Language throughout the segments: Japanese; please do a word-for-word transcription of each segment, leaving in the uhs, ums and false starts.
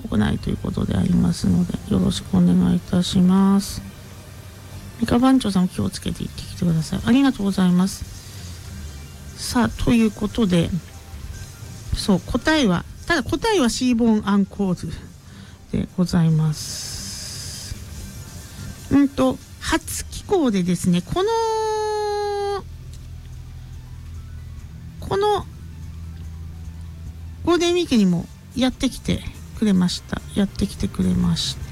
来ないということでありますので、よろしくお願いいたします。ミカ番長さんも気をつけて行ってきてください。ありがとうございます。さあ、ということで、そう、答えは、ただ答えはシーボーンアンコールでございます。うんと、初寄稿でですね、この、この、ゴールデンウィークにもやってきてくれました。やってきてくれました。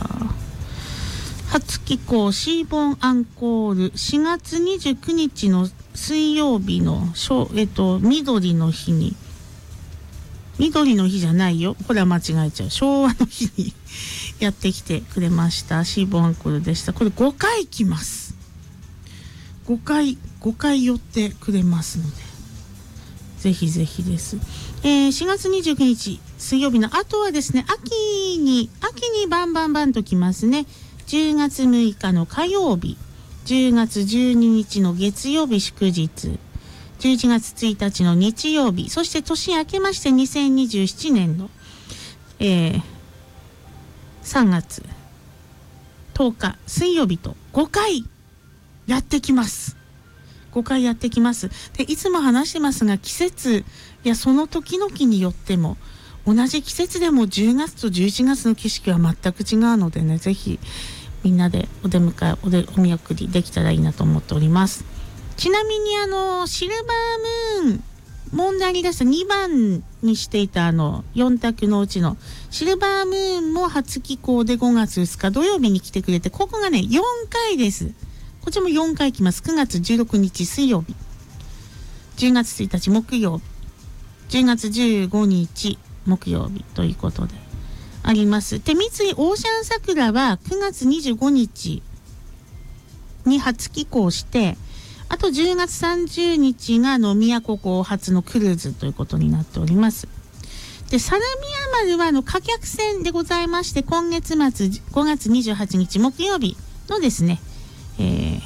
初寄稿シーボンアンコールしがつにじゅうくにちの水曜日のえっと緑の日に緑の日じゃないよ、これは間違えちゃう、昭和の日にやってきてくれましたシーボンアンコールでした。これごかい来ます。ごかいごかい寄ってくれますので、ぜひぜひです。えー、しがつにじゅうくにち水曜日の後はですね、秋に秋にバンバンバンと来ますね。じゅうがつむいかの火曜日、じゅうがつじゅうににちの月曜日祝日、じゅういちがつついたちの日曜日、そして年明けましてにせんにじゅうななねんの、えー、さんがつとおか水曜日とごかいやってきます。ごかいやってきます。で、いつも話してますが、季節やその時々によっても、同じ季節でもじゅうがつとじゅういちがつの景色は全く違うのでね、ぜひみんなでお出迎え お, でお見送りできたらいいなと思っております。ちなみにあのシルバームーン問題に出したにばんにしていたあのよん択のうちのシルバームーンも初寄稿でごがつふつか土曜日に来てくれて、ここがねよんかいです。こちらもよんかい来ます。くがつじゅうろくにち水曜日、じゅうがつついたち木曜日、じゅうがつじゅうごにち木曜日ということであります。で、三井オーシャン桜はくがつにじゅうごにちに初寄港して、あとじゅうがつさんじゅうにちがの宮古港発のクルーズということになっております。で、相模屋丸はあの貨客船でございまして、今月末ごがつにじゅうはちにち木曜日のですね、えー、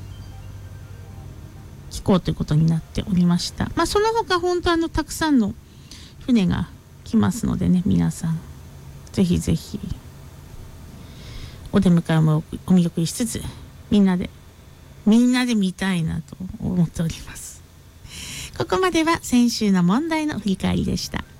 寄港ということになっておりました。まあその他本当あのたくさんの船が来ますのでね、皆さんぜひぜひお出迎えもお見送りしつつ、みんなでみんなで見たいなと思っております。ここまでは先週の問題の振り返りでした。